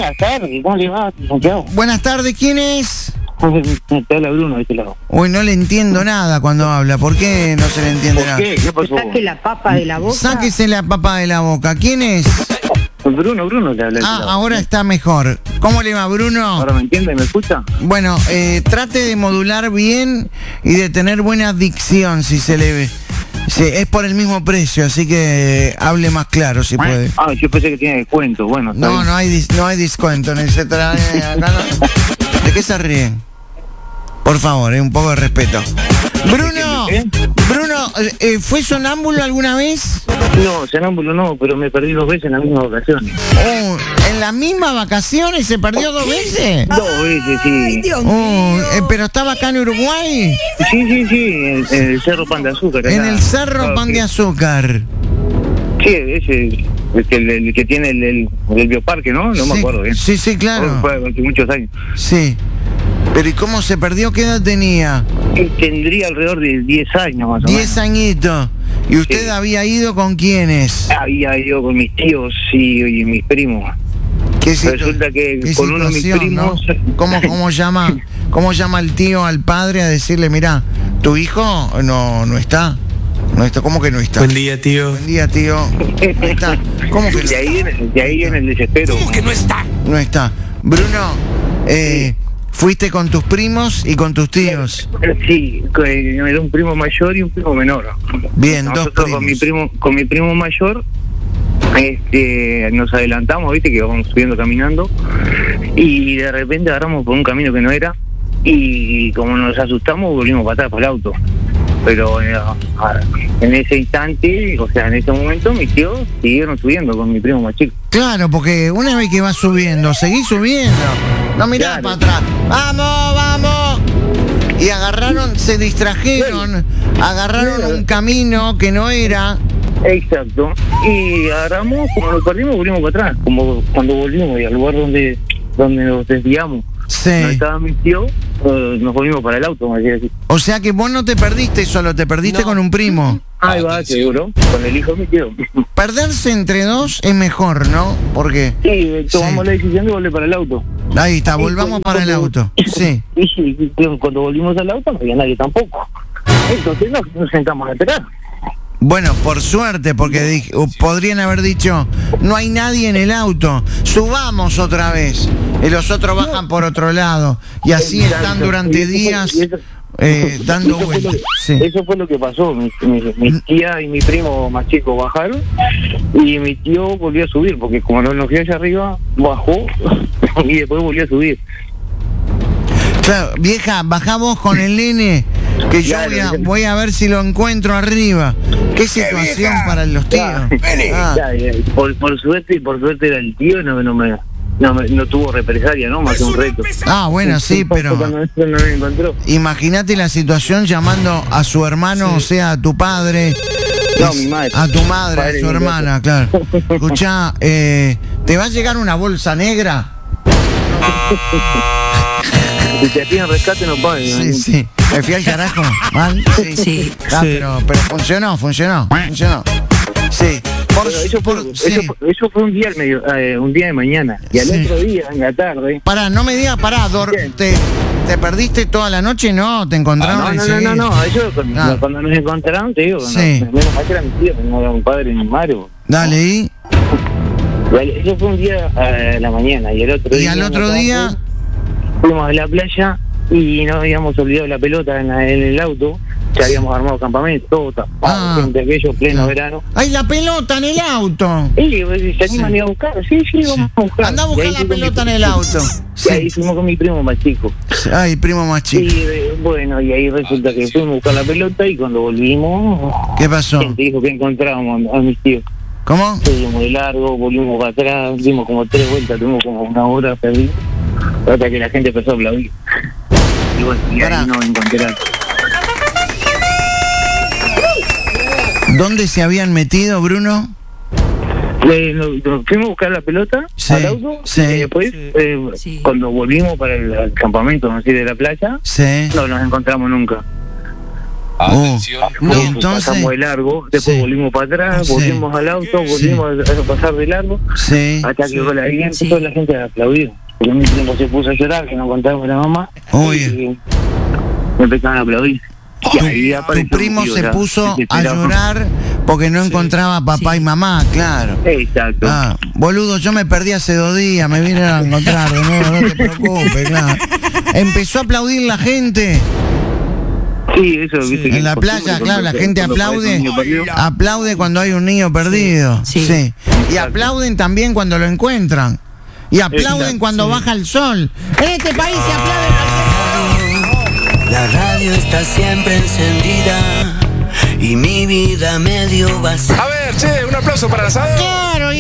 Buenas tardes, ¿cómo le va, Santiago? Buenas tardes, ¿quién es? Te habla Bruno de este lado. Uy, no le entiendo nada cuando habla. ¿Por qué no se le entiende nada? ¿Por qué? ¿Qué pasó? Saque la papa de la boca. Sáquese la papa de la boca. ¿Quién es? Bruno te habla de este lado. Ahora está mejor. ¿Cómo le va, Bruno? ¿Ahora me entiende? ¿Me escucha? Bueno, trate de modular bien y de tener buena dicción si se le ve. Sí, es por el mismo precio, así que hable más claro si puede. Ah, yo pensé que tiene descuento. Bueno, está No, bien. no hay descuento. Acá no. ¿De qué se ríen? Por favor, un poco de respeto. Bruno, ¿fue sonámbulo alguna vez? No, sonámbulo no, pero me perdí 2 veces en las mismas ocasiones. ¿En las mismas vacaciones se perdió 2 veces? 2 veces, sí. Ay, Dios mío. ¿Pero estaba acá en Uruguay? Sí, en el Cerro Pan de Azúcar. En acá. el Cerro Claro, Pan sí. de Azúcar. Sí, ese, el que tiene el bioparque, ¿no? No me Sí, acuerdo bien. Sí, claro. Fue hace muchos años. Sí. Pero ¿y cómo se perdió? ¿Qué edad tenía? Tendría alrededor de 10 años más o 10 menos. añitos. ¿Y usted Sí. había ido con quiénes? Había ido con mis tíos y mis primos. Resulta que qué con uno de mis situación, ¿no? primos... ¿Cómo llama el tío al padre a decirle, mira, tu hijo no está? No está, ¿cómo que no está? Buen día, tío. Buen día, tío. No está. ¿Cómo que no? De ahí viene el desespero. ¿Cómo que no está? No está. Bruno, fuiste con tus primos y con tus tíos. Sí, era un primo mayor y un primo menor. Bien, Nosotros dos primos. con mi primo mayor nos adelantamos, viste, que íbamos subiendo caminando y de repente agarramos por un camino que no era y como nos asustamos volvimos para atrás por el auto. Pero en ese instante, o sea, en ese momento mis tíos siguieron subiendo con mi primo más chico. Claro, porque una vez que vas subiendo, seguís subiendo. No mirás Claro. para atrás. ¡Vamos! Y se distrajeron, agarraron un camino que no era. Exacto. Y agarramos, como nos perdimos, volvimos para atrás. Como cuando volvimos y al lugar donde nos desviamos, Sí. donde estaban mis tíos, nos volvimos para el auto, me decía así. O sea que vos no te perdiste solo, te perdiste No. con un primo. Ahí va, seguro, con el hijo de mi tío. Perderse entre dos es mejor, ¿no? Porque Sí, tomamos la decisión de volver para el auto. ahí está, volvamos para el auto. Sí. Y cuando volvimos al auto no había nadie tampoco. Entonces nos sentamos a esperar. Bueno, por suerte, porque podrían haber dicho, no hay nadie en el auto, subamos otra vez. Y los otros bajan por otro lado. Y así están Exacto. durante Y eso fue- días y eso- dando Eso fue lo vueltas. que- Sí. Eso fue lo que pasó. Mi tía y mi primo más chico bajaron y mi tío volvió a subir, porque como no nos vio allá arriba, bajó y después volvió a subir. Claro, vieja, bajá vos con el nene, que yo Claro, voy a ver si lo encuentro arriba. Qué situación para los tíos. Ah, Ya, por suerte era el tío, no tuvo represalia, ¿no? Más que un reto. Bueno, sí, pero Cuando no lo encontró. imagínate la situación llamando a su hermano, o sea, a tu padre. No, mi madre. A tu madre, Padre a de su mi hermana, claro. Escuchá, ¿te va a llegar una bolsa negra? Si te piden rescate no pagan. Sí. Me fui al carajo. ¿Mal? Sí. Sí. Pero funcionó. Sí. Bueno, eso fue un día un día de mañana. Y al Sí. otro día, en la tarde. Pará, no me digas, Bien. ¿te perdiste toda la noche? No, te encontraron enseguida. No. Ellos cuando nos encontraron, te digo, Sí. menos mal que era mi tío, no era un padre ni un madre. Dale, ¿y? Vale, eso fue un día a la mañana. Y el otro ¿Y día. al otro día? Fuimos a la playa y nos habíamos olvidado la pelota en el auto. Ya habíamos armado campamento, todo tapado, gente aquello, pleno verano. ¡Ay, la pelota en el auto! Y se animan a ir a buscar. Sí, vamos a buscar. Anda a Y buscar ahí la fui con pelota en mi- el auto. Y ahí fuimos con mi primo más chico. Ay, primo más chico. Y bueno, y ahí resulta que fuimos a buscar la pelota y cuando volvimos, ¿Qué pasó? gente dijo que encontrábamos a mis tíos. ¿Cómo? Seguimos de largo, volvimos para atrás, dimos como 3 vueltas, tuvimos como una hora perdidos, hasta que la gente empezó a aplaudir. Y bueno, y Pará. ahí nos encontraron. ¿Dónde se habían metido, Bruno? Nos fuimos a buscar la pelota Sí, al auto sí. y después, Sí. cuando volvimos para el campamento así de la playa, Sí. no nos encontramos nunca. Atención. No, y entonces, pasamos de largo, después sí. volvimos para atrás, Sí. volvimos al auto, volvimos a pasar de largo, sí. hasta que con la guía Sí. toda la gente aplaudió. Porque mi tiempo se puso a llorar, que no contaba con la mamá, Uy. y me empezaron a aplaudir. Y ahí Tu apareció primo un tío se ya puso a desesperado. llorar porque no encontraba a papá Sí. y mamá, claro. Exacto. Ah, boludo, yo me perdí hace 2 días, me vienen a encontrar de nuevo, no te preocupes, claro. Empezó a aplaudir la gente. Sí, eso, viste. que En la es playa, costumbre, claro, la cuando gente aparece un aplaude. niño perdido. Aplaude cuando hay un niño perdido. Sí. Sí. Y aplauden también cuando lo encuentran. Y aplauden Exacto. cuando baja el sol. En este país se aplaude. La radio está siempre encendida y mi vida medio vacía. A ver, che, un aplauso para el asador. Claro,